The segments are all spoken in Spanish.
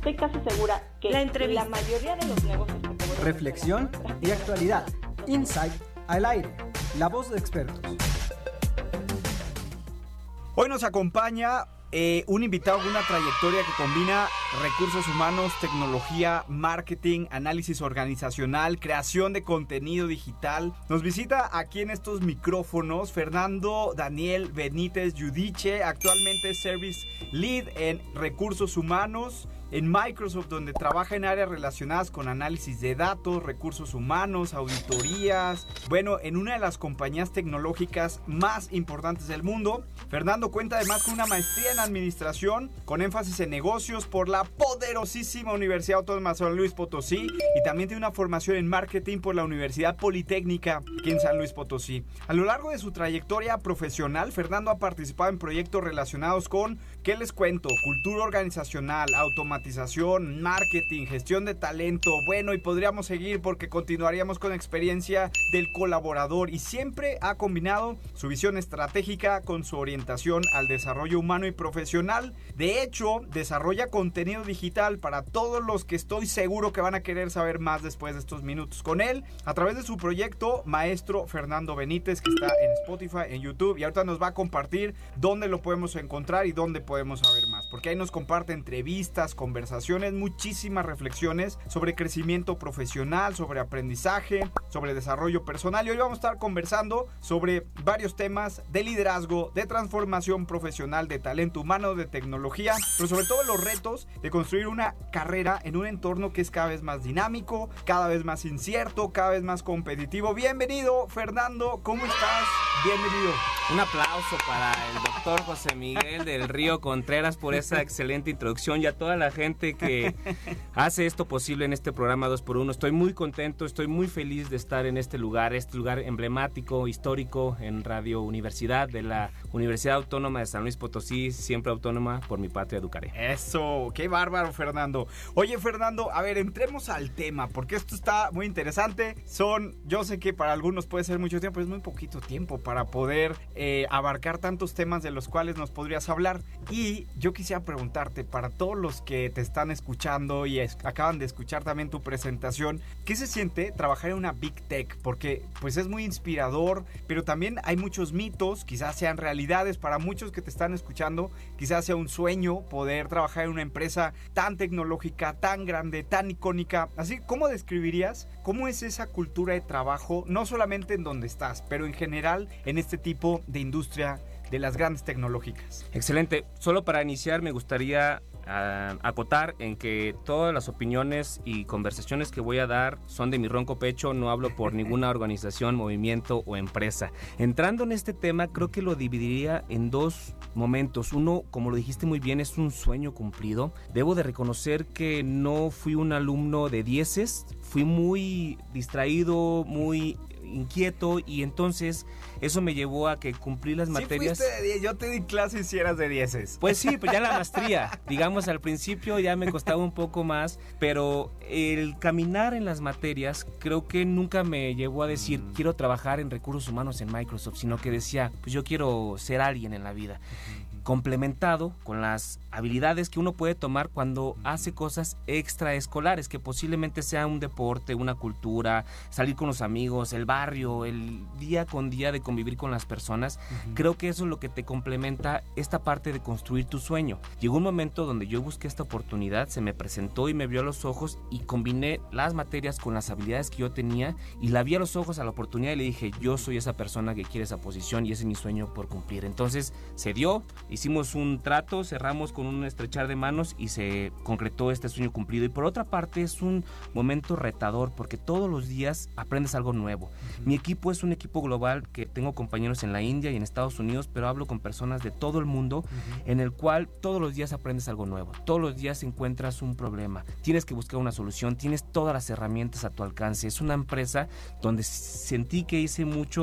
estoy casi segura que la mayoría de los negocios que te voy a reflexión y actualidad. Insight al aire. La voz de expertos. Hoy nos acompaña un invitado con una trayectoria que combina recursos humanos, tecnología, marketing, análisis organizacional, creación de contenido digital. Nos visita aquí en estos micrófonos Fernando Daniel Benítez Yudiche, actualmente Service Lead en recursos humanos en Microsoft, donde trabaja en áreas relacionadas con análisis de datos, recursos humanos, auditorías. Bueno, en una de las compañías tecnológicas más importantes del mundo. Fernando cuenta además con una maestría en administración, con énfasis en negocios por la poderosísima Universidad Autónoma de San Luis Potosí, y también tiene una formación en marketing por la Universidad Politécnica aquí en San Luis Potosí. A lo largo de su trayectoria profesional, Fernando ha participado en proyectos relacionados con, ¿qué les cuento?, cultura organizacional, automatización, marketing, gestión de talento. Bueno, y podríamos seguir porque continuaríamos con experiencia del colaborador, y siempre ha combinado su visión estratégica con su orientación al desarrollo humano y profesional. De hecho, desarrolla contenido digital para todos los que estoy seguro que van a querer saber más después de estos minutos con él, a través de su proyecto Maestro Fernando Benítez, que está en Spotify, en YouTube, y ahorita nos va a compartir dónde lo podemos encontrar y dónde podemos saber más, porque ahí nos comparte entrevistas, conversaciones, muchísimas reflexiones sobre crecimiento profesional, sobre aprendizaje, sobre desarrollo personal, y hoy vamos a estar conversando sobre varios temas de liderazgo, de transformación profesional, de talento humano, de tecnología, pero sobre todo los retos de construir una carrera en un entorno que es cada vez más dinámico, cada vez más incierto, cada vez más competitivo. Bienvenido, Fernando, ¿cómo estás? Bienvenido. Un aplauso para el doctor José Miguel del Río Contreras por esa excelente introducción, y a toda la gente que hace esto posible en este programa 2x1. Estoy muy contento, estoy muy feliz de estar en este lugar emblemático, histórico, en Radio Universidad de la Universidad Autónoma de San Luis Potosí, siempre autónoma, por mi patria educaré. Eso, qué bárbaro, Fernando. Oye, Fernando, a ver, entremos al tema, porque esto está muy interesante. Yo sé que para algunos puede ser mucho tiempo, es muy poquito tiempo para poder abarcar tantos temas de los cuales nos podrías hablar. Y yo quisiera preguntarte, para todos los que te están escuchando y acaban de escuchar también tu presentación, ¿qué se siente trabajar en una Big Tech? Porque pues es muy inspirador, pero también hay muchos mitos, quizás sean realidades para muchos que te están escuchando, quizás sea un sueño poder trabajar en una empresa tan tecnológica, tan grande, tan icónica. Así, ¿cómo describirías cómo es esa cultura de trabajo, no solamente en donde estás, pero en general en este tipo de industria de las grandes tecnológicas? Excelente. Solo para iniciar me gustaría acotar en que todas las opiniones y conversaciones que voy a dar son de mi ronco pecho, no hablo por ninguna organización, movimiento o empresa. Entrando en este tema, creo que lo dividiría en dos momentos. Uno, como lo dijiste muy bien, es un sueño cumplido. Debo de reconocer que no fui un alumno de dieces, fui muy distraído, muy inquieto, y entonces eso me llevó a que cumplí las materias. Sí, fuiste de 10, yo te di clases y eras de 10. Pues sí, pues ya la maestría, digamos, al principio ya me costaba un poco más, pero el caminar en las materias creo que nunca me llevó a decir quiero trabajar en recursos humanos en Microsoft, sino que decía, pues yo quiero ser alguien en la vida, complementado con las habilidades que uno puede tomar cuando hace cosas extraescolares, que posiblemente sea un deporte, una cultura, salir con los amigos, el barrio, el día con día de convivir con las personas. Creo que eso es lo que te complementa esta parte de construir tu sueño. Llegó un momento donde yo busqué esta oportunidad, se me presentó y me vio a los ojos, y combiné las materias con las habilidades que yo tenía, y la vi a los ojos a la oportunidad y le dije, yo soy esa persona que quiere esa posición y ese es mi sueño por cumplir. Entonces se dio. Hicimos un trato, cerramos con un estrechar de manos y se concretó este sueño cumplido. Y por otra parte es un momento retador porque todos los días aprendes algo nuevo. Mi equipo es un equipo global que tengo compañeros en la India y en Estados Unidos, pero hablo con personas de todo el mundo, en el cual todos los días aprendes algo nuevo. Todos los días encuentras un problema, tienes que buscar una solución, tienes todas las herramientas a tu alcance. Es una empresa donde sentí que hice mucho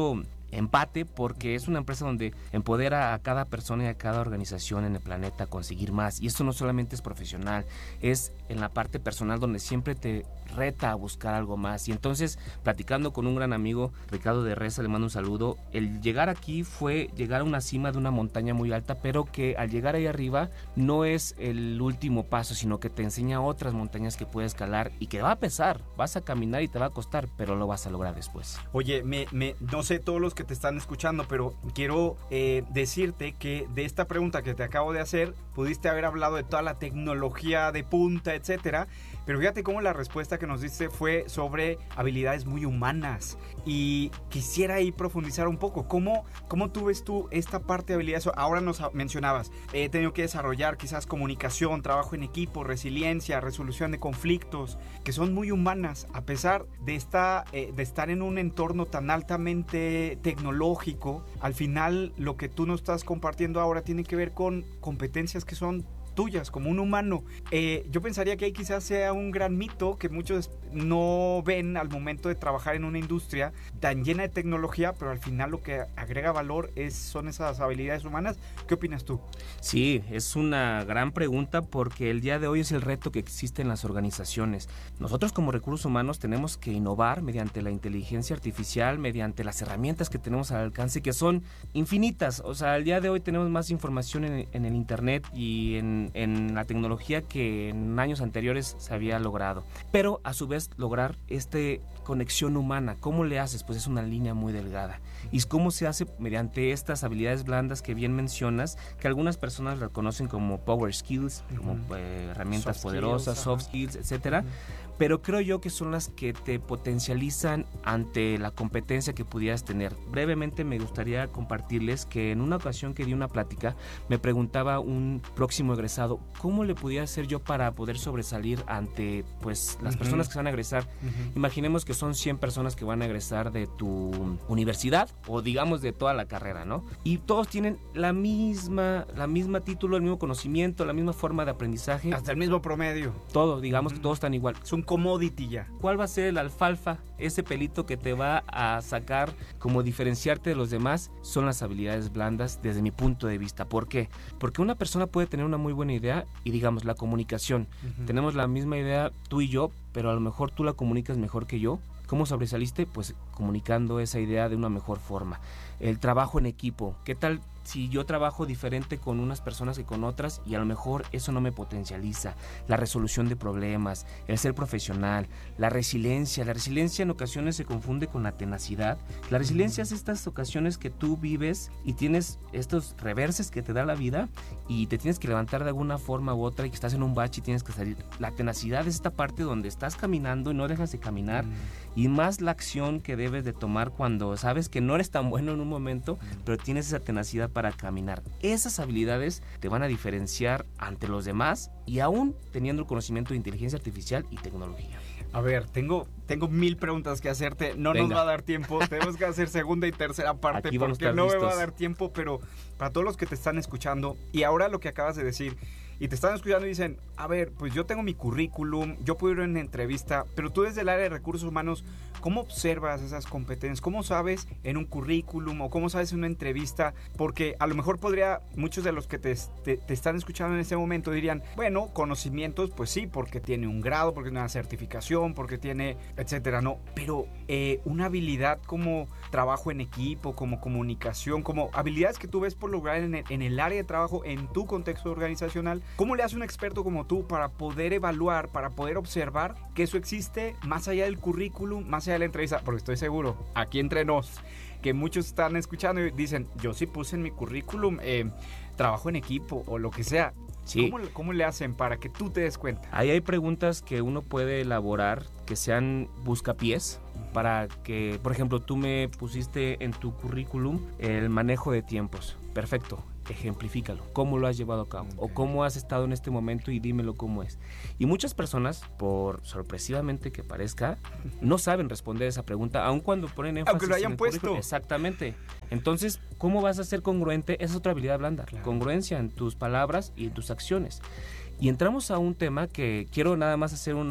empate, porque es una empresa donde empodera a cada persona y a cada organización en el planeta a conseguir más. Y esto no solamente es profesional, es en la parte personal donde siempre te reta a buscar algo más. Y entonces, platicando con un gran amigo, Ricardo de Reza, le mando un saludo, el llegar aquí fue llegar a una cima de una montaña muy alta, pero que al llegar ahí arriba no es el último paso, sino que te enseña otras montañas que puedes escalar y que va a pesar, vas a caminar y te va a costar, pero lo vas a lograr después. Oye, no sé todos los que te están escuchando, pero quiero decirte que de esta pregunta que te acabo de hacer, pudiste haber hablado de toda la tecnología de punta, etcétera, pero fíjate cómo la respuesta que nos diste fue sobre habilidades muy humanas, y quisiera ahí profundizar un poco. ¿Cómo tú ves esta parte de habilidades? Ahora nos mencionabas, he tenido que desarrollar quizás comunicación, trabajo en equipo, resiliencia, resolución de conflictos, que son muy humanas, a pesar de estar en un entorno tan altamente tecnológico. Al final, lo que tú nos estás compartiendo ahora tiene que ver con competencias que son tuyas como un humano. Yo pensaría que ahí quizás sea un gran mito que muchos no ven al momento de trabajar en una industria tan llena de tecnología, pero al final lo que agrega valor son esas habilidades humanas. ¿Qué opinas tú? Sí, es una gran pregunta, porque el día de hoy es el reto que existe en las organizaciones. Nosotros como recursos humanos tenemos que innovar mediante la inteligencia artificial, mediante las herramientas que tenemos al alcance, que son infinitas. O sea, el día de hoy tenemos más información en el internet y en la tecnología que en años anteriores se había logrado. Pero a su vez lograr esta conexión humana, ¿cómo le haces? Pues es una línea muy delgada. ¿Y cómo se hace? Mediante estas habilidades blandas que bien mencionas, que algunas personas las conocen como power skills, como herramientas poderosas, soft skills, etcétera. Pero creo yo que son las que te potencializan ante la competencia que pudieras tener. Brevemente me gustaría compartirles que en una ocasión que di una plática, me preguntaba un próximo egresado, ¿cómo le pudiera hacer yo para poder sobresalir ante pues las personas que se van a egresar? Imaginemos que son 100 personas que van a egresar de tu universidad, o digamos de toda la carrera, ¿no? Y todos tienen la misma título, el mismo conocimiento, la misma forma de aprendizaje. Hasta el mismo promedio. Todo, digamos que todos están igual. Es un commodity ya. ¿Cuál va a ser el alfalfa? Ese pelito que te va a sacar como diferenciarte de los demás son las habilidades blandas desde mi punto de vista. ¿Por qué? Porque una persona puede tener una muy buena idea y digamos la comunicación. Tenemos la misma idea tú y yo, pero a lo mejor tú la comunicas mejor que yo. ¿Cómo sobresaliste? Pues comunicando esa idea de una mejor forma. El trabajo en equipo. ¿Qué tal si yo trabajo diferente con unas personas que con otras y a lo mejor eso no me potencializa? La resolución de problemas, el ser profesional, la resiliencia. La resiliencia en ocasiones se confunde con la tenacidad. La resiliencia es estas ocasiones que tú vives y tienes estos reverses que te da la vida y te tienes que levantar de alguna forma u otra y que estás en un bache y tienes que salir. La tenacidad es esta parte donde estás caminando y no dejas de caminar y más la acción que debes de tomar cuando sabes que no eres tan bueno en un momento, pero tienes esa tenacidad para caminar. Esas habilidades te van a diferenciar ante los demás y aún teniendo el conocimiento de inteligencia artificial y tecnología. A ver, tengo 1000 preguntas que hacerte. No Venga. nos va a dar tiempo. Tenemos que hacer segunda y tercera parte Aquí vamos a porque estar no listos. me va a dar tiempo, pero para todos los que te están escuchando y ahora lo que acabas de decir y te están escuchando y dicen, a ver, pues yo tengo mi currículum, yo puedo ir a una entrevista, pero tú desde el área de recursos humanos, ¿cómo observas esas competencias? ¿Cómo sabes en un currículum o cómo sabes en una entrevista? Porque a lo mejor muchos de los que te están escuchando en este momento dirían, bueno, conocimientos, pues sí, porque tiene un grado, porque tiene una certificación, porque tiene, etcétera, no. Pero una habilidad como trabajo en equipo, como comunicación, como habilidades que tú ves por lograr en el área de trabajo, en tu contexto organizacional, ¿cómo le hace un experto como tú para poder evaluar, para poder observar que eso existe más allá del currículum, más allá de la entrevista? Porque estoy seguro, aquí entre nos, que muchos están escuchando y dicen, yo sí puse en mi currículum trabajo en equipo o lo que sea. Sí. ¿Cómo le hacen para que tú te des cuenta? Ahí hay preguntas que uno puede elaborar que sean buscapiés para que, por ejemplo, tú me pusiste en tu currículum el manejo de tiempos. Perfecto, ejemplifícalo. ¿Cómo lo has llevado a cabo? O cómo has estado en este momento y dímelo cómo es. Y muchas personas, por sorpresivamente que parezca, no saben responder esa pregunta, aun cuando ponen énfasis. Aunque lo hayan en el puesto. currículum. Exactamente. Entonces, ¿cómo vas a ser congruente? Esa es otra habilidad blanda. Claro. Congruencia en tus palabras y en tus acciones. Y entramos a un tema que quiero nada más hacer una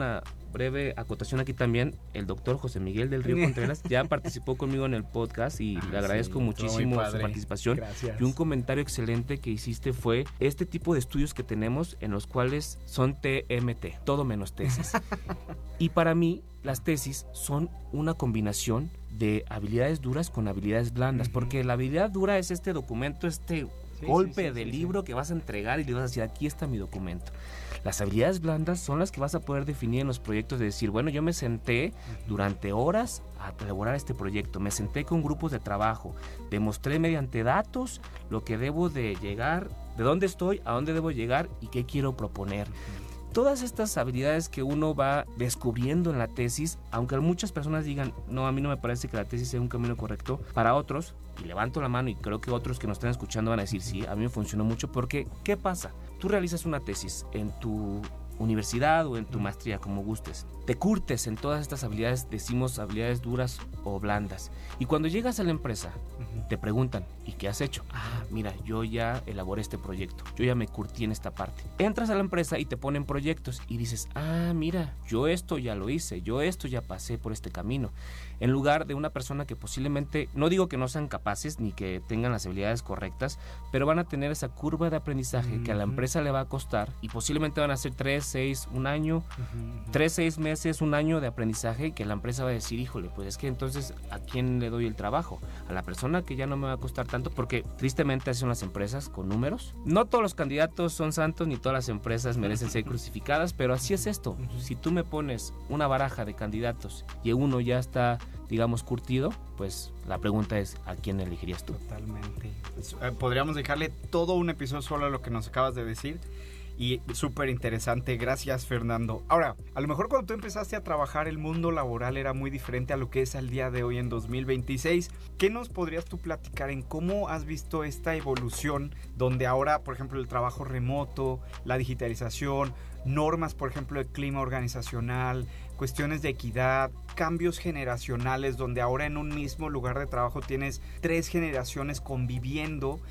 breve acotación aquí también, el doctor José Miguel del Río Contreras ya participó conmigo en el podcast y le agradezco muchísimo su participación. Gracias. Y un comentario excelente que hiciste fue este tipo de estudios que tenemos en los cuales son TMT, todo menos tesis. Y para mí, las tesis son una combinación de habilidades duras con habilidades blandas, porque la habilidad dura es este documento, golpe de libro que vas a entregar y le vas a decir, aquí está mi documento. Las habilidades blandas son las que vas a poder definir en los proyectos, de decir, bueno, yo me senté durante horas a elaborar este proyecto, me senté con grupos de trabajo, demostré mediante datos lo que debo de llegar, de dónde estoy, a dónde debo llegar y qué quiero proponer. Todas estas habilidades que uno va descubriendo en la tesis, aunque muchas personas digan, no, a mí no me parece que la tesis sea un camino correcto, para otros, y levanto la mano y creo que otros que nos están escuchando van a decir, sí, a mí me funcionó mucho, porque ¿qué pasa? Tú realizas una tesis en tu universidad o en tu maestría, como gustes. Te curtes en todas estas habilidades, decimos habilidades duras o blandas. Y cuando llegas a la empresa, te preguntan, ¿y qué has hecho? Ah, mira, yo ya elaboré este proyecto, yo ya me curtí en esta parte. Entras a la empresa y te ponen proyectos y dices, ah, mira, yo esto ya lo hice, yo esto ya pasé por este camino. En lugar de una persona que posiblemente, no digo que no sean capaces ni que tengan las habilidades correctas, pero van a tener esa curva de aprendizaje que a la empresa le va a costar y posiblemente van a ser 3, 6, un año, 3, 6 meses, un año de aprendizaje que la empresa va a decir, híjole, pues es que entonces ¿a quién le doy el trabajo? A la persona que ya no me va a costar tanto, porque tristemente así son las empresas con números. No todos los candidatos son santos ni todas las empresas merecen ser crucificadas, pero así es esto. Si tú me pones una baraja de candidatos y uno ya está, digamos, curtido, pues la pregunta es, ¿a quién elegirías tú? Totalmente. Podríamos dejarle todo un episodio solo a lo que nos acabas de decir. Y súper interesante, gracias Fernando. Ahora, a lo mejor cuando tú empezaste a trabajar el mundo laboral era muy diferente a lo que es al día de hoy en 2026. ¿Qué nos podrías tú platicar en cómo has visto esta evolución donde ahora, por ejemplo, el trabajo remoto, la digitalización, normas, por ejemplo, de clima organizacional, cuestiones de equidad, cambios generacionales donde ahora en un mismo lugar de trabajo tienes 3 generaciones conviviendo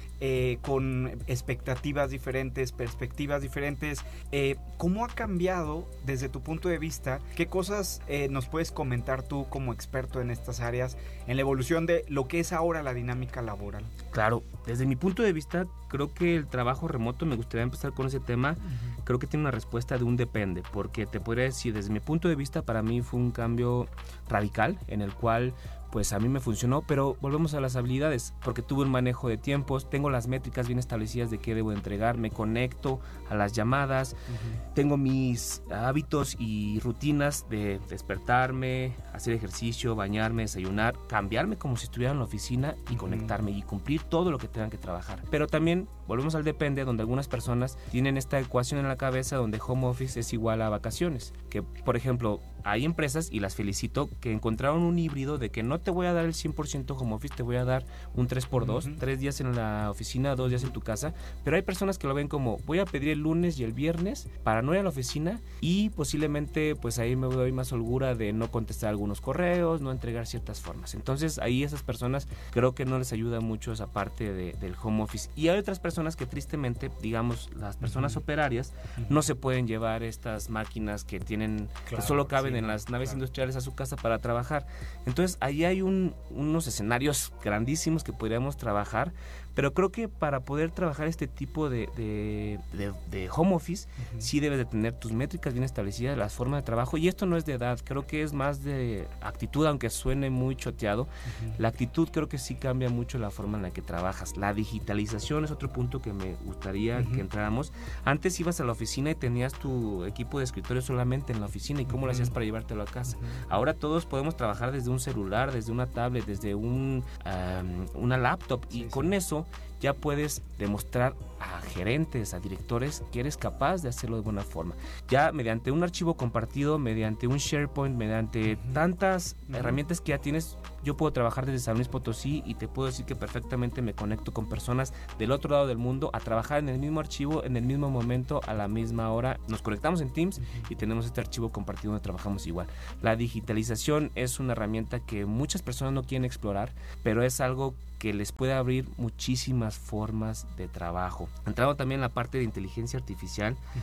con expectativas diferentes, perspectivas diferentes? ¿Cómo ha cambiado desde tu punto de vista? ¿Qué cosas nos puedes comentar tú como experto en estas áreas en la evolución de lo que es ahora la dinámica laboral? Claro, desde mi punto de vista creo que el trabajo remoto, me gustaría empezar con ese tema, creo que tiene una respuesta de un depende, porque te podría decir, desde mi punto de vista, para mí fue un cambio radical en el cual pues a mí me funcionó, pero volvemos a las habilidades, porque tuve un manejo de tiempos, tengo las métricas bien establecidas de qué debo entregar, me conecto a las llamadas, tengo mis hábitos y rutinas de despertarme, hacer ejercicio, bañarme, desayunar, cambiarme como si estuviera en la oficina y conectarme y cumplir todo lo que tengan que trabajar. Pero también volvemos al depende, donde algunas personas tienen esta ecuación en la cabeza donde home office es igual a vacaciones, que por ejemplo hay empresas, y las felicito, que encontraron un híbrido de que no te voy a dar el 100% home office, te voy a dar un 3x2, 3 días en la oficina, 2 días en tu casa, pero hay personas que lo ven como, voy a pedir el lunes y el viernes para no ir a la oficina y posiblemente pues ahí me doy más holgura de no contestar algunos correos, no entregar ciertas formas. Entonces ahí esas personas creo que no les ayuda mucho esa parte del home office. Y hay otras personas que tristemente, digamos, las personas operarias no se pueden llevar estas máquinas que tienen, que solo caben en las naves industriales a su casa para trabajar. Entonces ahí hay unos escenarios grandísimos que podríamos trabajar, pero creo que para poder trabajar este tipo de home office, sí debes de tener tus métricas bien establecidas, las formas de trabajo, y esto no es de edad, creo que es más de actitud, aunque suene muy choteado. La actitud creo que sí cambia mucho la forma en la que trabajas. La digitalización es otro punto que me gustaría que entráramos. Antes ibas a la oficina y tenías tu equipo de escritorio solamente en la oficina, y cómo lo hacías para llevártelo a casa. Ahora todos podemos trabajar desde un celular, desde una tablet, desde una laptop, y con eso ya puedes demostrar a gerentes, a directores que eres capaz de hacerlo de buena forma. Ya mediante un archivo compartido, mediante un SharePoint, mediante tantas herramientas que ya tienes, yo puedo trabajar desde San Luis Potosí y te puedo decir que perfectamente me conecto con personas del otro lado del mundo a trabajar en el mismo archivo, en el mismo momento, a la misma hora. Nos conectamos en Teams y tenemos este archivo compartido donde trabajamos igual. La digitalización es una herramienta que muchas personas no quieren explorar, pero es algo que les puede abrir muchísimas formas de trabajo. Entrando también en la parte de inteligencia artificial,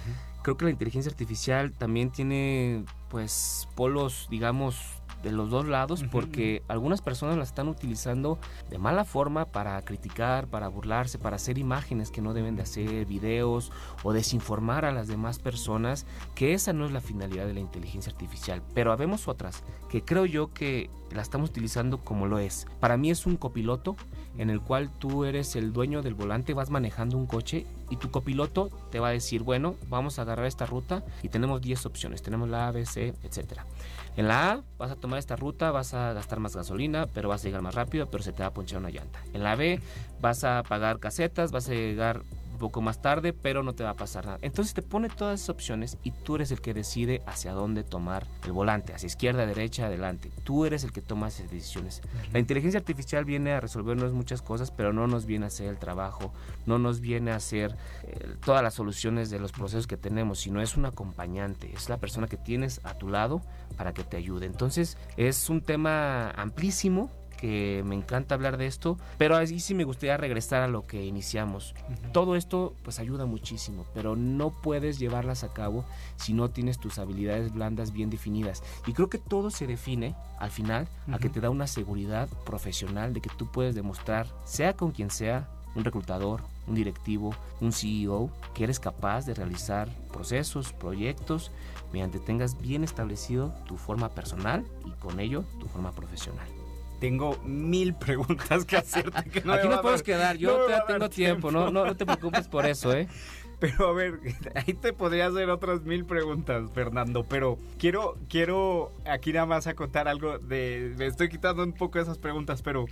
creo que la inteligencia artificial también tiene pues polos, digamos, de los dos lados, porque algunas personas la están utilizando de mala forma para criticar, para burlarse, para hacer imágenes que no deben de hacer, videos o desinformar a las demás personas, que esa no es la finalidad de la inteligencia artificial. Pero habemos otras que creo yo que la estamos utilizando como lo es. Para mí es un copiloto en el cual tú eres el dueño del volante, vas manejando un coche y tu copiloto te va a decir, bueno, vamos a agarrar esta ruta y tenemos 10 opciones, tenemos la A, B, C, etcétera. En la A vas a tomar esta ruta, vas a gastar más gasolina, pero vas a llegar más rápido, pero se te va a ponchar una llanta. En la B vas a pagar casetas, vas a llegar un poco más tarde, pero no te va a pasar nada. Entonces te pone todas esas opciones y tú eres el que decide hacia dónde tomar el volante, hacia izquierda, derecha, adelante. Tú eres el que toma esas decisiones. La inteligencia artificial viene a resolvernos muchas cosas, pero no nos viene a hacer el trabajo, no nos viene a hacer todas las soluciones de los procesos que tenemos, sino es un acompañante, es la persona que tienes a tu lado para que te ayude. Entonces es un tema amplísimo, que me encanta hablar de esto, pero ahí sí me gustaría regresar a lo que iniciamos. Todo esto pues ayuda muchísimo, pero no puedes llevarlas a cabo si no tienes tus habilidades blandas bien definidas. Y creo que todo se define al final a que te da una seguridad profesional de que tú puedes demostrar, sea con quien sea, un reclutador, un directivo, un CEO, que eres capaz de realizar procesos, proyectos, mediante tengas bien establecido tu forma personal y con ello tu forma profesional. Tengo 1000 preguntas que hacerte. Que no aquí nos podemos quedar, yo todavía tengo tiempo. No te preocupes por eso, Pero a ver, ahí te podría hacer otras 1000 preguntas, Fernando, pero quiero aquí nada más acotar algo me estoy quitando un poco esas preguntas, pero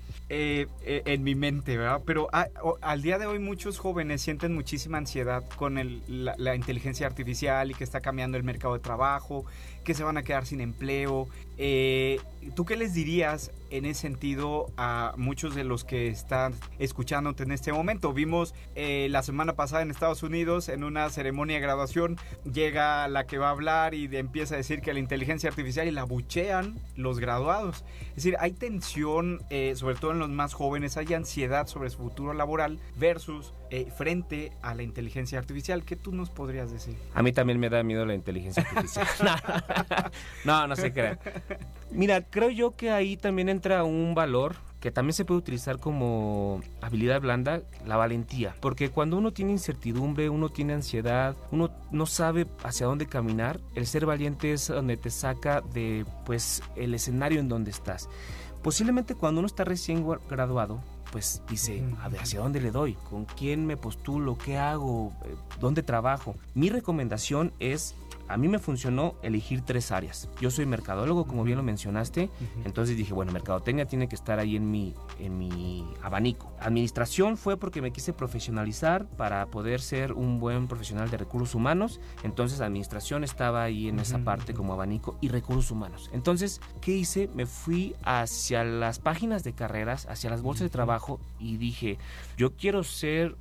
en mi mente, ¿verdad? Pero al día de hoy muchos jóvenes sienten muchísima ansiedad con la inteligencia artificial y que está cambiando el mercado de trabajo, que se van a quedar sin empleo. ¿Tú qué les dirías en ese sentido a muchos de los que están escuchándote en este momento? Vimos la semana pasada en Estados Unidos, en una ceremonia de graduación, llega la que va a hablar y empieza a decir que la inteligencia artificial, y la buchean los graduados. Es decir, hay tensión, sobre todo en los más jóvenes, hay ansiedad sobre su futuro laboral versus frente a la inteligencia artificial. ¿Qué tú nos podrías decir? A mí también me da miedo la inteligencia artificial. No se crea. Mira, creo yo que ahí también entra un valor que también se puede utilizar como habilidad blanda, la valentía. Porque cuando uno tiene incertidumbre, uno tiene ansiedad, uno no sabe hacia dónde caminar, el ser valiente es donde te saca de pues el escenario en donde estás. Posiblemente cuando uno está recién graduado, pues dice, a ver, ¿hacia dónde le doy? ¿Con quién me postulo? ¿Qué hago? ¿Dónde trabajo? Mi recomendación es, a mí me funcionó elegir 3 áreas. Yo soy mercadólogo, como bien lo mencionaste, entonces dije, bueno, mercadotecnia tiene que estar ahí en mi abanico. Administración fue porque me quise profesionalizar para poder ser un buen profesional de recursos humanos, entonces administración estaba ahí en esa parte como abanico, y recursos humanos. Entonces, ¿qué hice? Me fui hacia las páginas de carreras, hacia las bolsas de trabajo, y dije, yo quiero ser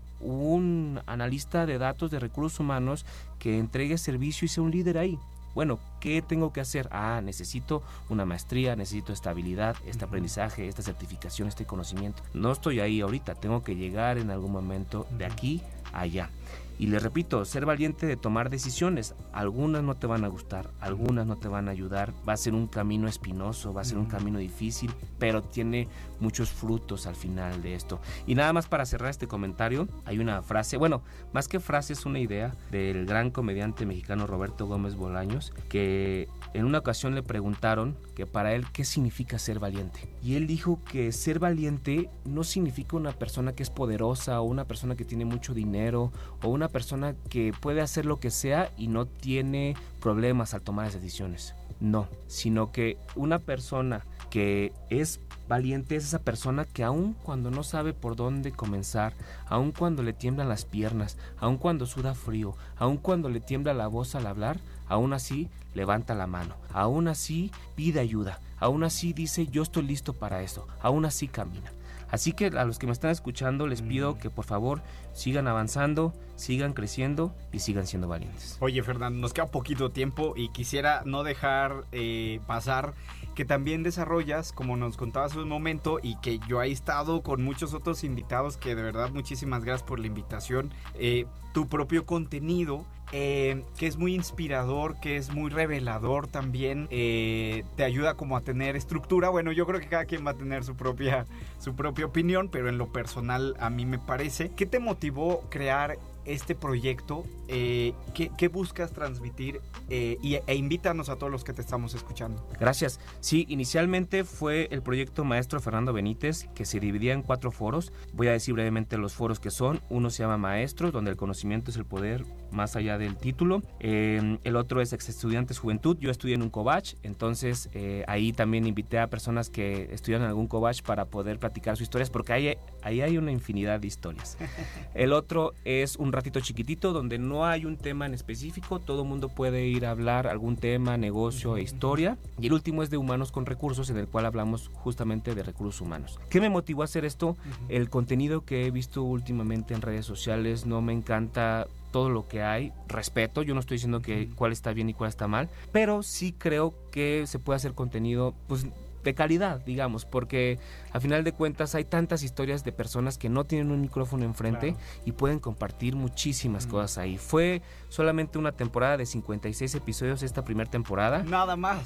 un analista de datos de recursos humanos que entregue servicio y sea un líder ahí. Bueno, ¿qué tengo que hacer? Necesito una maestría, necesito estabilidad, este aprendizaje, esta certificación, este conocimiento. No estoy ahí ahorita, tengo que llegar en algún momento de aquí a allá. Y les repito, ser valiente de tomar decisiones. Algunas no te van a gustar, algunas no te van a ayudar. Va a ser un camino espinoso, va a ser un camino difícil, pero tiene muchos frutos al final de esto. Y nada más para cerrar este comentario, hay una frase, bueno, más que frase es una idea del gran comediante mexicano Roberto Gómez Bolaños, que en una ocasión le preguntaron que para él qué significa ser valiente. Y él dijo que ser valiente no significa una persona que es poderosa o una persona que tiene mucho dinero o una persona que puede hacer lo que sea y no tiene problemas al tomar esas decisiones. No, sino que una persona que es valiente es esa persona que aun cuando no sabe por dónde comenzar, aun cuando le tiemblan las piernas, aun cuando suda frío, aun cuando le tiembla la voz al hablar, aún así levanta la mano, aún así pide ayuda, aún así dice yo estoy listo para eso, aún así camina. Así que a los que me están escuchando les pido que por favor sigan avanzando, sigan creciendo y sigan siendo valientes. Oye, Fernando, nos queda poquito tiempo y quisiera no dejar pasar que también desarrollas, como nos contabas hace un momento, y que yo he estado con muchos otros invitados, que de verdad muchísimas gracias por la invitación, tu propio contenido que es muy inspirador, que es muy revelador también, te ayuda como a tener estructura. Bueno, yo creo que cada quien va a tener su propia opinión, pero en lo personal a mí me parece. ¿Qué te motivó crear este proyecto? ¿Qué buscas transmitir? E invítanos a todos los que te estamos escuchando. Gracias. Sí, inicialmente fue el proyecto Maestro Fernando Benítez, que se dividía en 4 foros. Voy a decir brevemente los foros que son. Uno se llama Maestros, donde el conocimiento es el poder más allá del título. El otro es Ex Estudiantes Juventud. Yo estudié en un Covach, entonces ahí también invité a personas que estudian en algún Covach para poder platicar sus historias, porque ahí hay una infinidad de historias. El otro es Un Ratito Chiquitito, donde no hay un tema en específico, todo mundo puede ir a hablar algún tema, negocio e historia. Y el último es de Humanos con Recursos, en el cual hablamos justamente de recursos humanos. ¿Qué me motivó a hacer esto? El contenido que he visto últimamente en redes sociales, no me encanta todo lo que hay. Respeto, yo no estoy diciendo que cuál está bien y cuál está mal, pero sí creo que se puede hacer contenido pues de calidad, digamos, porque a final de cuentas hay tantas historias de personas que no tienen un micrófono enfrente, claro, y pueden compartir muchísimas cosas ahí. Fue solamente una temporada de 56 episodios esta primera temporada. Nada más.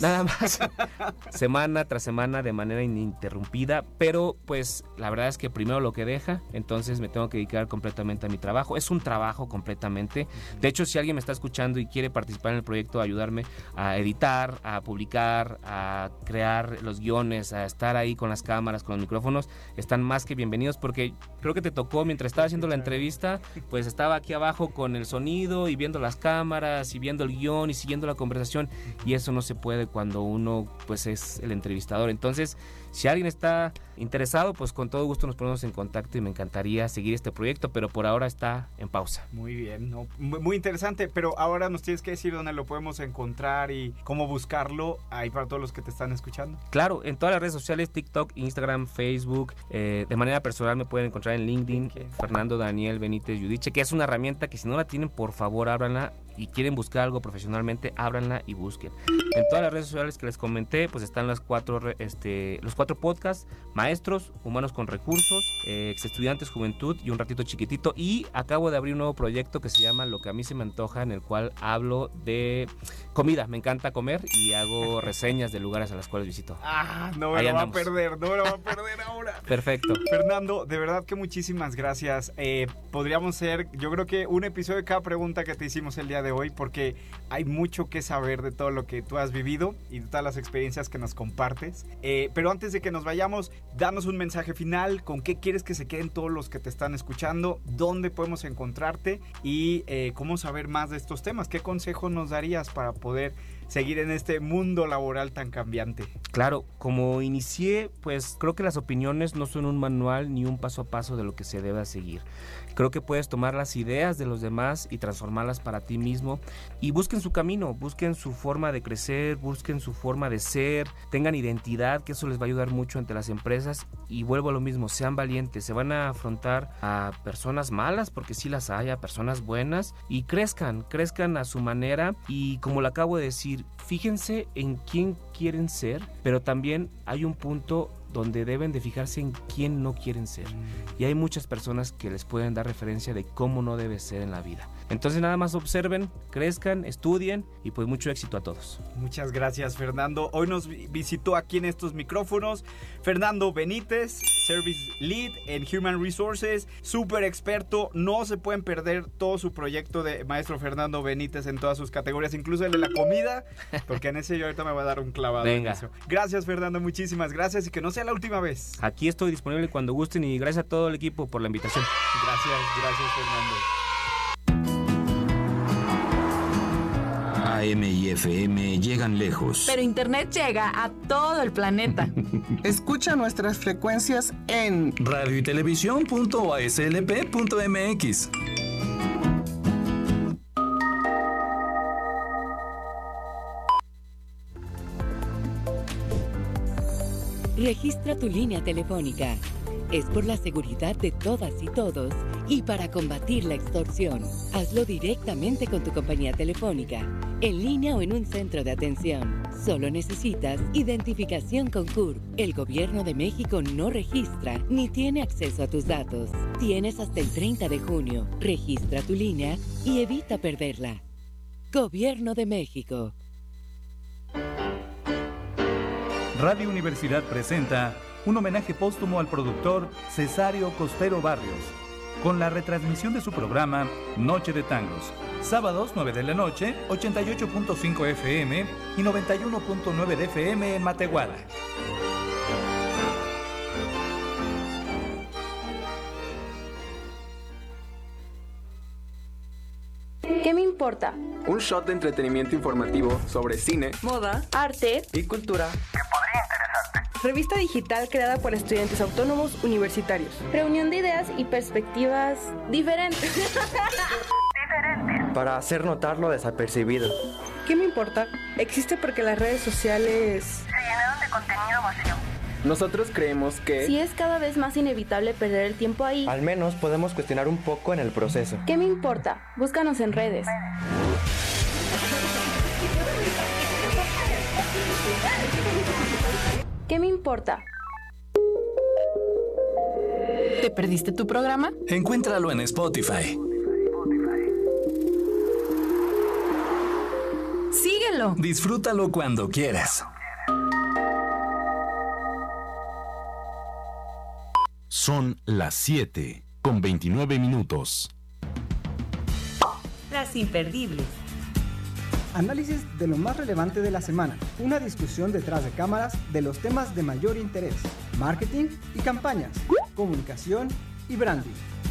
Semana tras semana de manera ininterrumpida, pero pues la verdad es que primero lo que deja, entonces me tengo que dedicar completamente a mi trabajo. Es un trabajo completamente. De hecho, si alguien me está escuchando y quiere participar en el proyecto, ayudarme a editar, a publicar, a crear los guiones, a estar ahí con las cámaras, con los micrófonos, están más que bienvenidos, porque creo que te tocó mientras estaba haciendo la entrevista, pues estaba aquí abajo con el sonido y viendo las cámaras y viendo el guión y siguiendo la conversación, y eso no se puede cuando uno pues es el entrevistador. Entonces, si alguien está interesado, pues con todo gusto nos ponemos en contacto y me encantaría seguir este proyecto, pero por ahora está en pausa. Muy bien, ¿no? Muy interesante, pero ahora nos tienes que decir dónde lo podemos encontrar y cómo buscarlo ahí para todos los que te están escuchando. Claro, en todas las redes sociales, TikTok, Instagram, Facebook. De manera personal me pueden encontrar en LinkedIn, Fernando Daniel Benítez Yudiche, que es una herramienta que si no la tienen, por favor, ábranla, y quieren buscar algo profesionalmente, ábranla y busquen. En todas las redes sociales que les comenté, pues están los cuatro podcasts: Maestros, Humanos con Recursos, Ex Estudiantes Juventud y Un Ratito Chiquitito. Y acabo de abrir un nuevo proyecto que se llama Lo que a mí se me antoja, en el cual hablo de comida. Me encanta comer y hago reseñas de lugares a los cuales visito. No me lo va a perder ahora. Perfecto. Fernando, de verdad que muchísimas gracias. Podríamos ser, yo creo que un episodio de cada pregunta que te hicimos el día de hoy, porque hay mucho que saber de todo lo que tú has vivido y de todas las experiencias que nos compartes. Pero antes de que nos vayamos, danos un mensaje final. ¿Con qué quieres que se queden todos los que te están escuchando? ¿Dónde podemos encontrarte? Y cómo saber más de estos temas. ¿Qué consejo nos darías para poder seguir en este mundo laboral tan cambiante? Claro, como inicié, pues creo que las opiniones no son un manual ni un paso a paso de lo que se debe seguir. Creo que puedes tomar las ideas de los demás y transformarlas para ti mismo, y busquen su camino, busquen su forma de crecer, busquen su forma de ser, tengan identidad, que eso les va a ayudar mucho ante las empresas. Y vuelvo a lo mismo, sean valientes, se van a afrontar a personas malas, porque sí las hay, a personas buenas, y crezcan a su manera. Y como lo acabo de decir, fíjense en quién quieren ser, pero también hay un punto donde deben de fijarse en quién no quieren ser. Y hay muchas personas que les pueden dar referencia de cómo no debe ser en la vida. Entonces nada más observen, crezcan, estudien, y pues mucho éxito a todos. Muchas gracias, Fernando. Hoy nos visitó aquí en estos micrófonos Fernando Benítez, Service Lead en Human Resources, súper experto. No se pueden perder todo su proyecto de Maestro Fernando Benítez en todas sus categorías, incluso el de la comida, porque en ese yo ahorita me voy a dar un clavado. Venga. En eso. Gracias, Fernando, muchísimas gracias, y que no sea la última vez. Aquí estoy disponible cuando gusten, y gracias a todo el equipo por la invitación. Gracias, Fernando. AM y FM llegan lejos, pero Internet llega a todo el planeta. Escucha nuestras frecuencias en radio y televisión.aslp.mx. Registra tu línea telefónica. Es por la seguridad de todas y todos y para combatir la extorsión. Hazlo directamente con tu compañía telefónica, en línea o en un centro de atención. Solo necesitas identificación con CURP. El Gobierno de México no registra ni tiene acceso a tus datos. Tienes hasta el 30 de junio. Registra tu línea y evita perderla. Gobierno de México. Radio Universidad presenta un homenaje póstumo al productor Cesario Costero Barrios, con la retransmisión de su programa Noche de Tangos, sábados 9 de la noche, 88.5 FM y 91.9 de FM en Matehuala. ¿Qué me importa? Un shot de entretenimiento informativo sobre cine, moda, arte y cultura que podría interesarte. Revista digital creada por estudiantes autónomos universitarios. Reunión de ideas y perspectivas diferentes. Para hacer notar lo desapercibido. ¿Qué me importa? Existe porque las redes sociales se llenaron de contenido vacío. Nosotros creemos que si es cada vez más inevitable perder el tiempo ahí, al menos podemos cuestionar un poco en el proceso. ¿Qué me importa? Búscanos en redes. ¿Qué me importa? ¿Te perdiste tu programa? Encuéntralo en Spotify. Síguelo. Disfrútalo cuando quieras. Son las 7:29. Las imperdibles. Análisis de lo más relevante de la semana. Una discusión detrás de cámaras de los temas de mayor interés. Marketing y campañas. Comunicación y branding.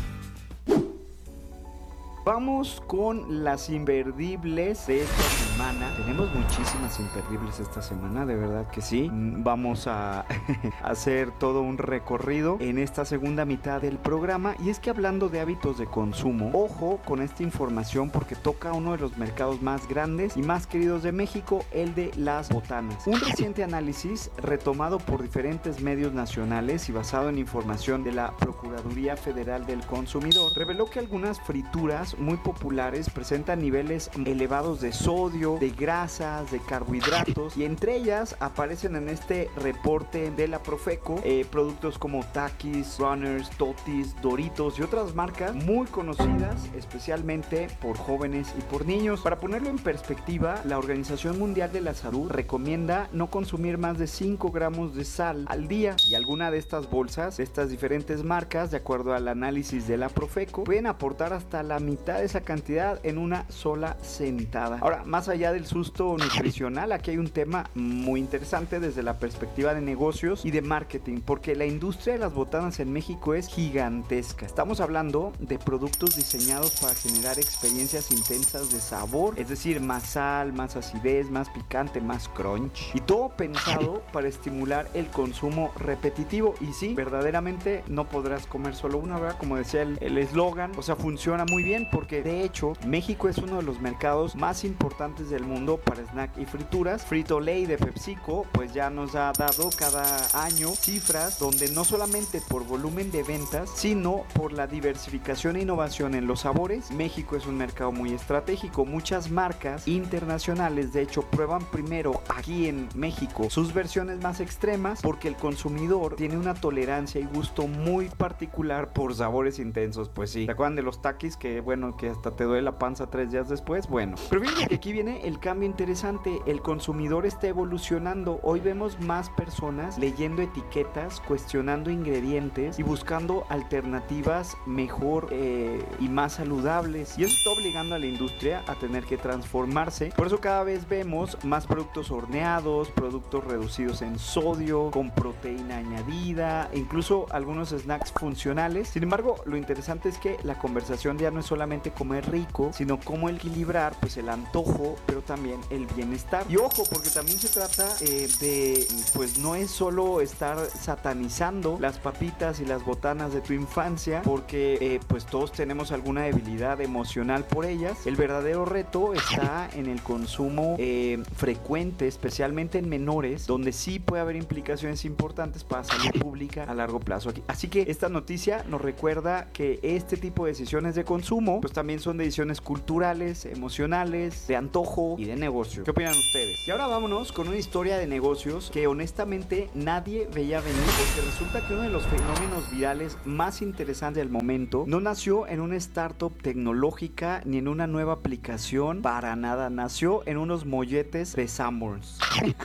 Vamos con las imperdibles de esta semana. Tenemos muchísimas imperdibles esta semana, de verdad que sí. Vamos a hacer todo un recorrido en esta segunda mitad del programa. Y es que hablando de hábitos de consumo, ojo con esta información porque toca uno de los mercados más grandes y más queridos de México, el de las botanas. Un reciente análisis retomado por diferentes medios nacionales y basado en información de la Procuraduría Federal del Consumidor reveló que algunas frituras muy populares presentan niveles elevados de sodio, de grasas, de carbohidratos, y entre ellas aparecen en este reporte de la Profeco productos como Takis, Runners, Totis, Doritos y otras marcas muy conocidas especialmente por jóvenes y por niños. Para ponerlo en perspectiva, la Organización Mundial de la Salud recomienda no consumir más de 5 gramos de sal al día, y alguna de estas bolsas de estas diferentes marcas, de acuerdo al análisis de la Profeco, pueden aportar hasta la mitad de esa cantidad en una sola sentada. Ahora, más allá del susto nutricional, aquí hay un tema muy interesante desde la perspectiva de negocios y de marketing, porque la industria de las botanas en México es gigantesca. Estamos hablando de productos diseñados para generar experiencias intensas de sabor, es decir, más sal, más acidez, más picante, más crunch, y todo pensado para estimular el consumo repetitivo. Y sí, verdaderamente no podrás comer solo una, ¿verdad? Como decía el eslogan, o sea, funciona muy bien porque de hecho México es uno de los mercados más importantes del mundo para snack y frituras. Frito-Lay de PepsiCo pues ya nos ha dado cada año cifras donde no solamente por volumen de ventas, sino por la diversificación e innovación en los sabores, México es un mercado muy estratégico. Muchas marcas internacionales de hecho prueban primero aquí en México sus versiones más extremas porque el consumidor tiene una tolerancia y gusto muy particular por sabores intensos. Pues sí, ¿se acuerdan de los Takis que bueno, que hasta te duele la panza 3 días después? Bueno, pero fíjense que aquí viene el cambio interesante. El consumidor está evolucionando. Hoy vemos más personas leyendo etiquetas, cuestionando ingredientes y buscando alternativas mejor y más saludables, y eso está obligando a la industria a tener que transformarse. Por eso cada vez vemos más productos horneados, productos reducidos en sodio, con proteína añadida, e incluso algunos snacks funcionales. Sin embargo, lo interesante es que la conversación ya no es solamente comer rico, sino cómo equilibrar pues el antojo, pero también el bienestar. Y ojo, porque también se trata de, pues no es solo estar satanizando las papitas y las botanas de tu infancia, porque pues todos tenemos alguna debilidad emocional por ellas. El verdadero reto está en el consumo frecuente, especialmente en menores, donde sí puede haber implicaciones importantes para salud pública a largo plazo. Así que esta noticia nos recuerda que este tipo de decisiones de consumo pues también son decisiones culturales, emocionales, de antojo, lujo y de negocio. ¿Qué opinan ustedes? Y ahora vámonos con una historia de negocios que honestamente nadie veía venir, porque resulta que uno de los fenómenos virales más interesantes del momento no nació en una startup tecnológica ni en una nueva aplicación, para nada. Nació en unos molletes de Sanborns.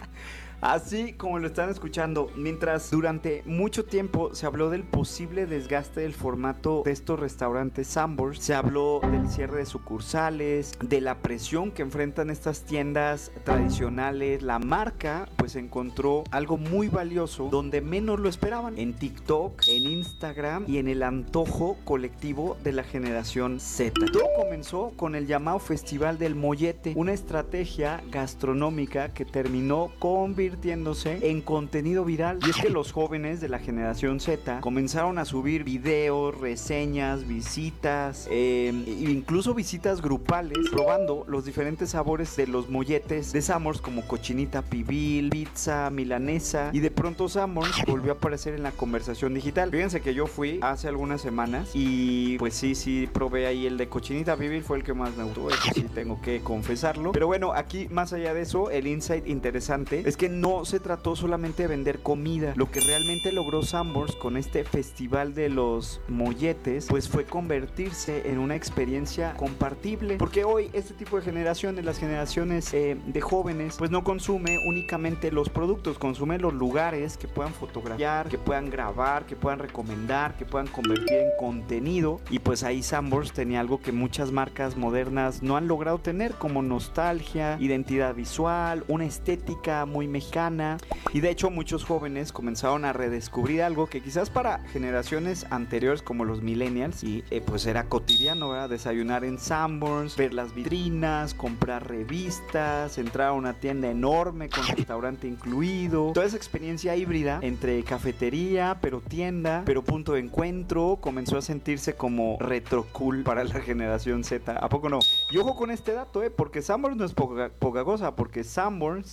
Así como lo están escuchando, mientras durante mucho tiempo se habló del posible desgaste del formato de estos restaurantes Sanborns, se habló del cierre de sucursales, de la presión que enfrentan estas tiendas tradicionales, la marca pues encontró algo muy valioso donde menos lo esperaban: en TikTok, en Instagram y en el antojo colectivo de la generación Z. Todo comenzó con el llamado Festival del Mollete, una estrategia gastronómica que terminó convirtiéndose en contenido viral. Y es que los jóvenes de la generación Z comenzaron a subir videos, reseñas, visitas, incluso visitas grupales, probando los diferentes sabores de los molletes de Sanborns, como cochinita pibil, pizza, milanesa, y de pronto Sanborns volvió a aparecer en la conversación digital. Fíjense que yo fui hace algunas semanas y pues sí probé ahí el de cochinita pibil, fue el que más me gustó, eso sí tengo que confesarlo. Pero bueno, aquí más allá de eso, el insight interesante es que no se trató solamente de vender comida. Lo que realmente logró Sanborns con este festival de los molletes pues fue convertirse en una experiencia compartible, porque hoy este tipo de generaciones, las generaciones de jóvenes, pues no consume únicamente los productos, consume los lugares que puedan fotografiar, que puedan grabar, que puedan recomendar, que puedan convertir en contenido. Y pues ahí Sanborns tenía algo que muchas marcas modernas no han logrado tener, como nostalgia, identidad visual, una estética muy mexicana. Y de hecho muchos jóvenes comenzaron a redescubrir algo que quizás para generaciones anteriores como los millennials y pues era cotidiano, ¿verdad? Desayunar en Sanborns, ver las vitrinas, comprar revistas, entrar a una tienda enorme con restaurante incluido. Toda esa experiencia híbrida entre cafetería, pero tienda, pero punto de encuentro, comenzó a sentirse como retro cool para la generación Z. ¿A poco no? Y ojo con este dato, porque Sanborns no es poca cosa, porque Sanborns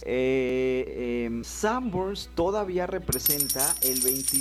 todavía representa el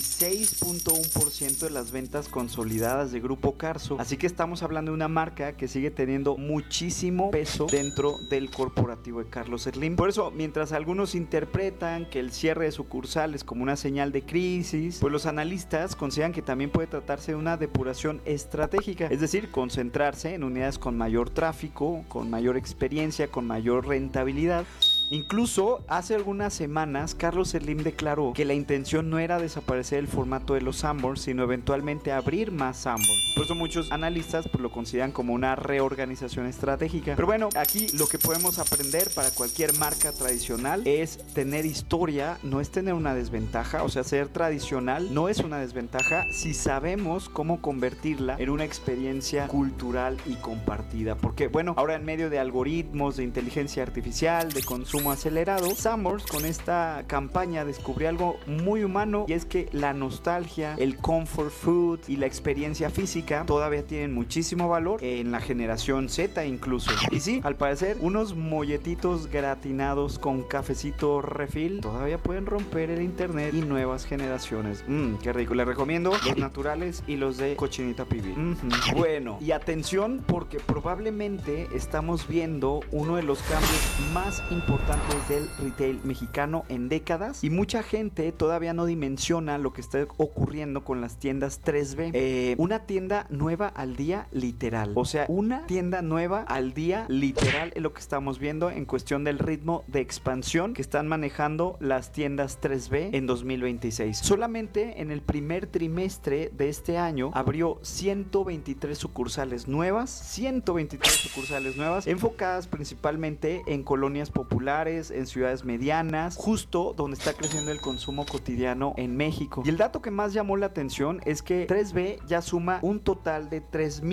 26.1% de las ventas consolidadas de Grupo Carso. Así que estamos hablando de una marca que sigue teniendo muchísimo peso dentro del corporativo de Carlos Slim. Por eso, mientras algunos interpretan que el cierre de sucursales como una señal de crisis, pues los analistas consideran que también puede tratarse de una depuración estratégica, es decir, concentrarse en unidades con mayor tráfico, con mayor experiencia, con mayor rentabilidad. Incluso hace algunas semanas Carlos Slim declaró que la intención no era desaparecer el formato de los Sanborns, sino eventualmente abrir más Sanborns. Por eso muchos analistas pues lo consideran como una reorganización estratégica. Pero bueno, aquí lo que podemos aprender para cualquier marca tradicional es tener historia, no es tener una desventaja. O sea, ser tradicional no es una desventaja si sabemos cómo convertirla en una experiencia cultural y compartida. Porque bueno, ahora en medio de algoritmos, de inteligencia artificial, de consumo acelerado, Sanborns con esta campaña descubrió algo muy humano, y es que la nostalgia, el comfort food y la experiencia física todavía tienen muchísimo valor en la generación Z incluso. Y sí, al parecer unos molletitos gratinados con cafecito refill todavía pueden romper el internet y nuevas generaciones. Qué rico, les recomiendo los naturales y los de cochinita pibil. Bueno, y atención, porque probablemente estamos viendo uno de los cambios más importantes del retail mexicano en décadas, y mucha gente todavía no dimensiona lo que está ocurriendo con las tiendas 3B. Una tienda nueva al día literal, o sea, una tienda nueva al día literal es lo que estamos viendo en cuestión del ritmo de expansión que están manejando las tiendas 3B en 2026. Solamente en el primer trimestre de este año abrió 123 sucursales nuevas, enfocadas principalmente en colonias populares, en ciudades medianas, justo donde está creciendo el consumo cotidiano en México. Y el dato que más llamó la atención es que 3B ya suma un total de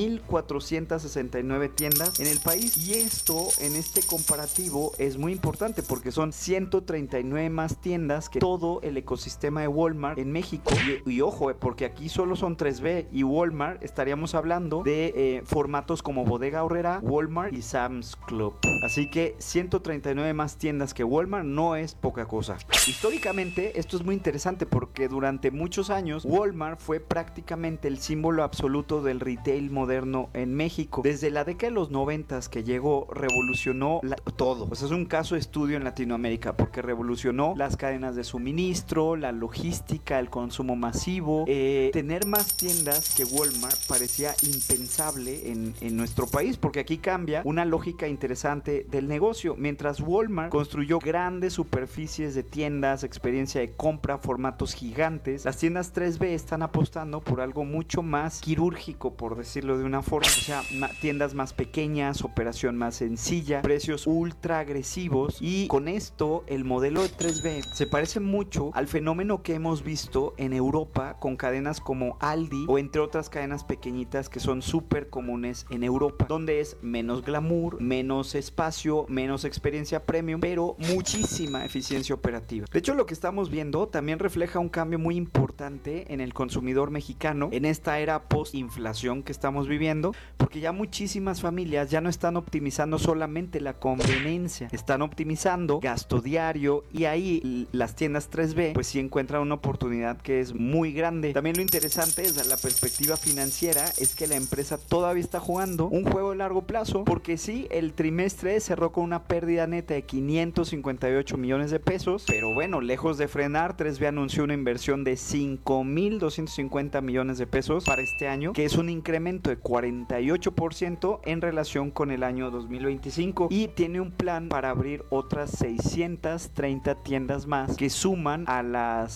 3,469 tiendas en el país, y esto en este comparativo es muy importante porque son 139 más tiendas que todo el ecosistema de Walmart en México. Y ojo, porque aquí solo son 3B y Walmart, estaríamos hablando de formatos como Bodega Aurrera, Walmart y Sam's Club. Así que 139 más más tiendas que Walmart no es poca cosa. Históricamente esto es muy interesante porque durante muchos años Walmart fue prácticamente el símbolo absoluto del retail moderno en México. Desde la década de los 90 que llegó, revolucionó todo. O sea, es un caso de estudio en Latinoamérica porque revolucionó las cadenas de suministro, la logística, el consumo masivo. Tener más tiendas que Walmart parecía impensable en nuestro país, porque aquí cambia una lógica interesante del negocio. Mientras Walmart construyó grandes superficies de tiendas, experiencia de compra, formatos gigantes, las tiendas 3B están apostando por algo mucho más quirúrgico, por decirlo de una forma. O sea, tiendas más pequeñas, operación más sencilla, precios ultra agresivos, y con esto el modelo de 3B se parece mucho al fenómeno que hemos visto en Europa con cadenas como Aldi o entre otras cadenas pequeñitas que son súper comunes en Europa, donde es menos glamour, menos espacio, menos experiencia premium, pero muchísima eficiencia operativa. De hecho, lo que estamos viendo también refleja un cambio muy importante en el consumidor mexicano en esta era post-inflación que estamos viviendo, porque ya muchísimas familias ya no están optimizando solamente la conveniencia, están optimizando gasto diario, y ahí las tiendas 3B pues sí encuentran una oportunidad que es muy grande. También lo interesante desde la perspectiva financiera es que la empresa todavía está jugando un juego de largo plazo, porque sí, el trimestre cerró con una pérdida neta de 558 millones de pesos, pero bueno, lejos de frenar, 3B anunció una inversión de 5,250 millones de pesos para este año, que es un incremento de 48% en relación con el año 2025, y tiene un plan para abrir otras 630 tiendas más que suman a las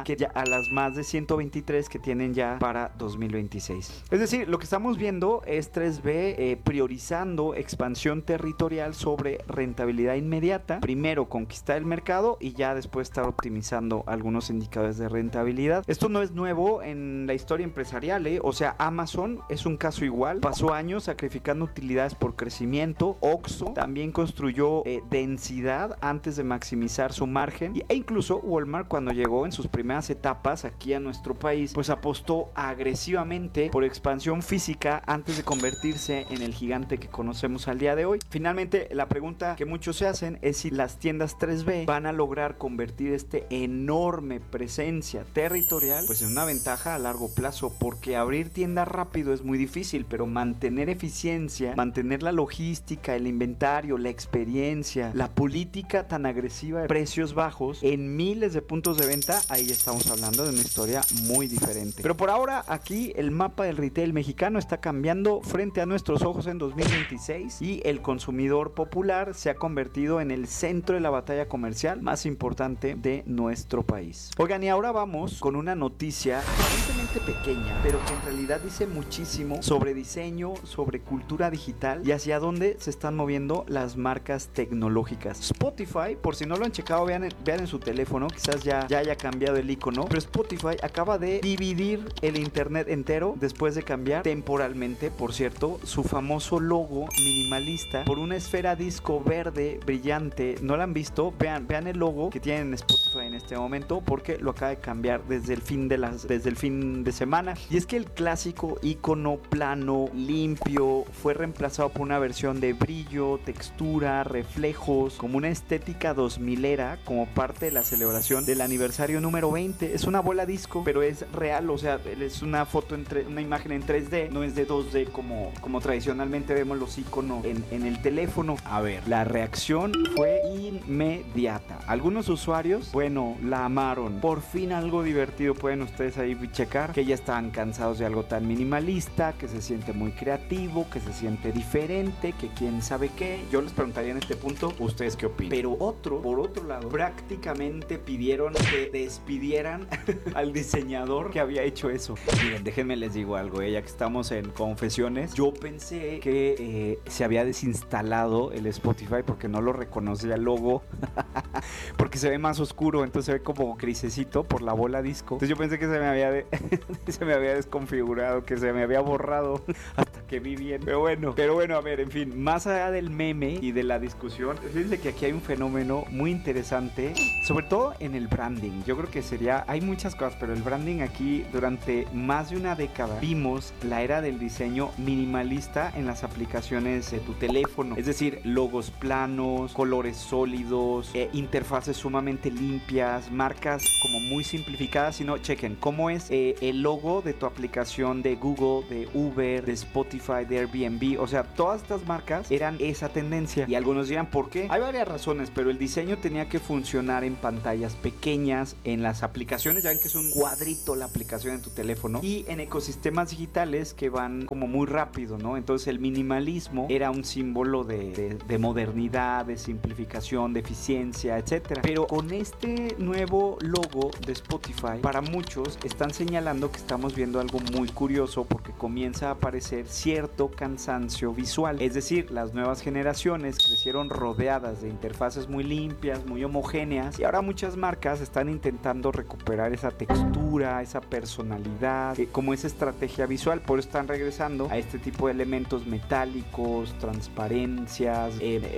más de 123 que tienen ya para 2026. Es decir, lo que estamos viendo es 3B priorizando expansión territorial sobre rentabilidad inmediata. Primero conquistar el mercado y ya después estar optimizando algunos indicadores de rentabilidad. Esto no es nuevo en la historia empresarial, O sea, Amazon es un caso igual. Pasó años sacrificando utilidades por crecimiento. Oxxo también construyó densidad antes de maximizar su margen. E incluso Walmart, cuando llegó en sus primeras etapas aquí a nuestro país, pues apostó agresivamente por expansión física antes de convertirse en el gigante que conocemos al día de hoy. Finalmente, la pregunta que muchos se hacen es si las tiendas 3B van a lograr convertir este enorme presencia territorial pues en una ventaja a largo plazo, porque abrir tiendas rápido es muy difícil, pero mantener eficiencia, mantener la logística, el inventario, la experiencia, la política tan agresiva de precios bajos en miles de puntos de venta, ahí estamos hablando de una historia muy diferente. Pero por ahora aquí el mapa del retail mexicano está cambiando frente a nuestros ojos en 2026, y el consumidor popular se ha convertido en el centro de la batalla comercial más importante de nuestro país. Oigan, y ahora vamos con una noticia aparentemente pequeña, pero que en realidad dice muchísimo sobre diseño, sobre cultura digital y hacia dónde se están moviendo las marcas tecnológicas. Spotify, por si no lo han checado, vean en su teléfono, quizás ya haya cambiado el icono, pero Spotify acaba de dividir el internet entero después de cambiar temporalmente, por cierto, su famoso logo minimalista por una esfera disco verde brillante. ¿No la han visto? Vean el logo que tienen en Spotify en este momento, porque lo acaba de cambiar desde el fin de semana. Y es que el clásico icono plano, limpio, fue reemplazado por una versión de brillo, textura, reflejos, como una estética 2000era, como parte de la celebración del aniversario número 20. Es una bola disco, pero es real, o sea, es una foto, una imagen en 3D, no es de 2D como tradicionalmente vemos los iconos en el teléfono. A ver, la reacción fue inmediata. Algunos usuarios, bueno, la amaron. Por fin algo divertido, pueden ustedes ahí checar, que ya estaban cansados de algo tan minimalista, que se siente muy creativo, que se siente diferente, que quién sabe qué. Yo les preguntaría en este punto, ¿ustedes qué opinan? Pero por otro lado, prácticamente pidieron que despidieran al diseñador que había hecho eso. Miren, déjenme les digo algo, ya que estamos en confesiones, yo pensé que se había desinstalado el Spotify porque no lo reconocía el logo, porque se ve más oscuro, entonces se ve como grisecito por la bola disco. Entonces yo pensé que se me había desconfigurado, que se me había borrado, hasta que vi bien. Pero bueno, a ver, en fin, más allá del meme y de la discusión, fíjense que aquí hay un fenómeno muy interesante, sobre todo en el branding. Yo creo que hay muchas cosas, pero el branding aquí durante más de una década vimos la era del diseño minimalista en las aplicaciones de tu teléfono. Es decir, logos planos, colores sólidos, interfaces sumamente limpias, marcas como muy simplificadas, sino chequen cómo es el logo de tu aplicación de Google, de Uber, de Spotify, de Airbnb. O sea, todas estas marcas eran esa tendencia. Y algunos dirán, ¿por qué? Hay varias razones, pero el diseño tenía que funcionar en pantallas pequeñas, en las aplicaciones, ya ven que es un cuadrito la aplicación en tu teléfono, y en ecosistemas digitales que van como muy rápido, ¿no? Entonces el minimalismo era un símbolo de modernidad, de simplificación, de eficiencia, etcétera. Pero con este nuevo logo de Spotify, para muchos están señalando que estamos viendo algo muy curioso, porque comienza a aparecer cierto cansancio visual. Es decir, las nuevas generaciones crecieron rodeadas de interfaces muy limpias, muy homogéneas, y ahora muchas marcas están intentando recuperar esa textura, esa personalidad, como esa estrategia visual. Por eso están regresando a este tipo de elementos metálicos, transparencias,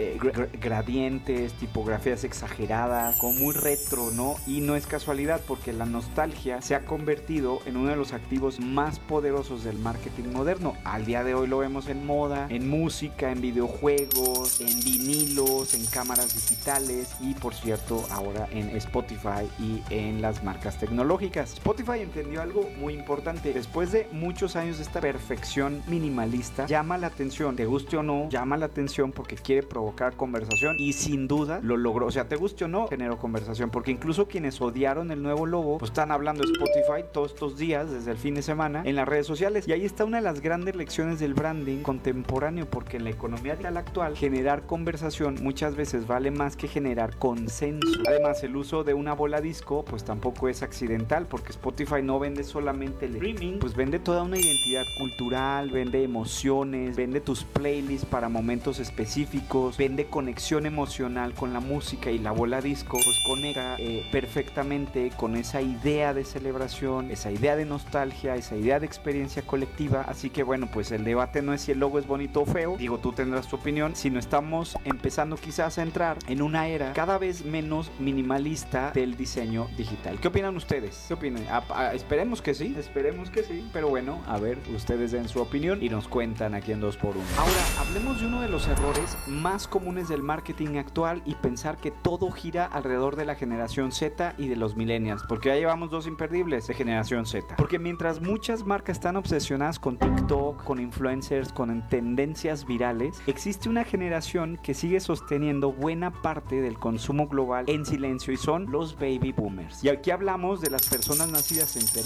gradientes, tipografías exageradas, como muy retro, ¿no? Y no es casualidad, porque la nostalgia se ha convertido en uno de los activos más poderosos del marketing moderno. Al día de hoy lo vemos en moda, en música, en videojuegos, en vinilos, en cámaras digitales y, por cierto, ahora en Spotify y en las marcas tecnológicas. Spotify entendió algo muy importante. Después de muchos años de esta perfección minimalista, llama la atención, te guste o no, llama la atención porque quiere provocar conversación, y sin duda lo logró. O sea, te guste o no, generó conversación, porque incluso quienes odiaron el nuevo logo, pues están hablando de Spotify todos estos días, desde el fin de semana, en las redes sociales. Y ahí está una de las grandes lecciones del branding contemporáneo, porque en la economía digital actual, generar conversación muchas veces vale más que generar consenso. Además, el uso de una bola disco pues tampoco es accidental, porque Spotify no vende solamente el streaming, pues vende toda una identidad cultural, vende emociones, vende tus playlists para momentos específicos, vende conexión emocional con la música, y la bola disco pues conecta perfectamente con esa idea de celebración, esa idea de nostalgia, esa idea de experiencia colectiva. Así que bueno, pues el debate no es si el logo es bonito o feo, digo, tú tendrás tu opinión, sino estamos empezando quizás a entrar en una era cada vez menos minimalista del diseño digital. ¿Qué opinan ustedes? ¿Qué opinan? Esperemos que sí, pero bueno, a ver, ustedes den su opinión y nos cuentan aquí en 2x1. Ahora, hablemos de uno de los errores más comunes del marketing actual, y pensar que todo gira alrededor de la generación Z y de los millennials, porque ya llevamos dos imperdibles de generación Z. Porque mientras muchas marcas están obsesionadas con TikTok, con influencers, con tendencias virales, existe una generación que sigue sosteniendo buena parte del consumo global en silencio, y son los baby boomers. Y aquí hablamos de las personas nacidas entre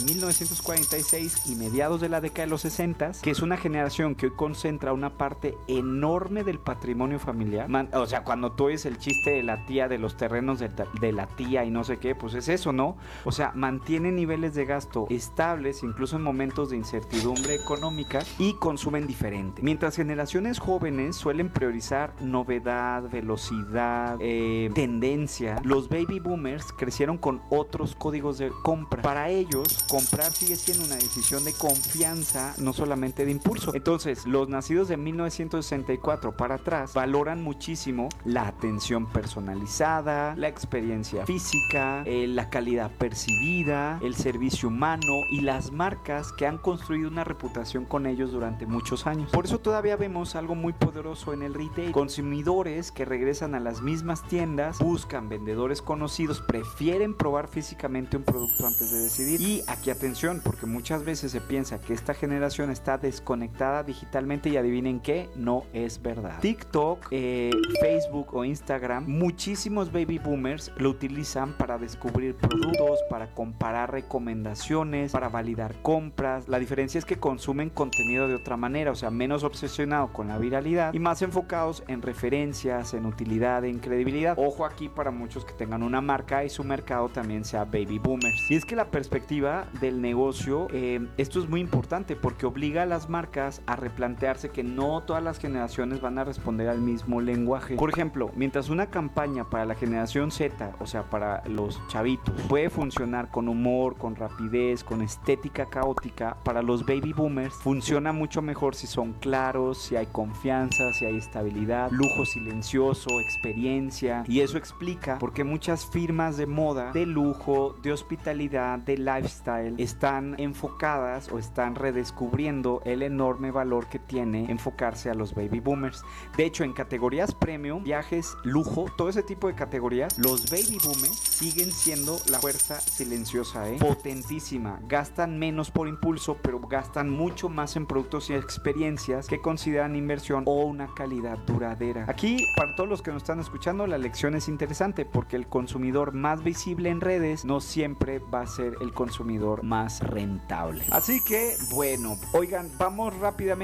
1946 y mediados de la década de los 60, que es una generación que hoy concentra una parte enorme del patrimonio familiar. O sea, cuando tú oyes el chiste de la tía de los terrenos de la tía y no sé qué, pues es eso, ¿no? O sea, mantienen niveles de gasto estables incluso en momentos de incertidumbre económica, y consumen diferente. Mientras generaciones jóvenes suelen priorizar novedad, velocidad, tendencia, los baby boomers crecieron con otros códigos de compra. Para ellos, comprar sigue siendo una decisión de confianza, no solamente de impulso. Entonces, los nacidos de 1964 para atrás valoran muchísimo la atención personalizada, la experiencia física, la calidad percibida, el servicio humano y las marcas que han construido una reputación con ellos durante muchos años. Por eso todavía vemos algo muy poderoso en el retail. Consumidores que regresan a las mismas tiendas, buscan vendedores conocidos, prefieren probar físicamente un producto antes de decidir. Y aquí atención, porque muchas veces se piensa que esta generación está desconectada digitalmente, y adivinen qué, no es verdad. TikTok, Facebook o Instagram, muchísimos baby boomers lo utilizan para descubrir productos, para comparar recomendaciones, para validar compras. La diferencia es que consumen contenido de otra manera, o sea, menos obsesionado con la viralidad y más enfocados en referencias, en utilidad, en credibilidad. Ojo aquí para muchos que tengan una marca y su mercado también sea baby boomers. Y es que la perspectiva del negocio, esto es muy importante, porque obliga a las marcas a replantearse que no todas las generaciones van a responder al mismo lenguaje. Por ejemplo, mientras una campaña para la generación Z, o sea, para los chavitos, puede funcionar con humor, con rapidez, con estética caótica, para los baby boomers funciona mucho mucho mejor si son claros, si hay confianza, si hay estabilidad, lujo silencioso, experiencia. Y eso explica por qué muchas firmas de moda, de lujo, de hospitalidad, de lifestyle están enfocadas o están redescubriendo el enorme valor que tiene enfocarse a los baby boomers. De hecho, en categorías premium, viajes, lujo, todo ese tipo de categorías, los baby boomers siguen siendo la fuerza silenciosa, potentísima. Gastan menos por impulso, pero gastan mucho más en productos y experiencias que consideran inversión o una calidad duradera. Aquí, para todos los que nos están escuchando, la lección es interesante porque el consumidor más visible en redes no siempre va a ser el consumidor más rentable. Así que, bueno, oigan, vamos rápidamente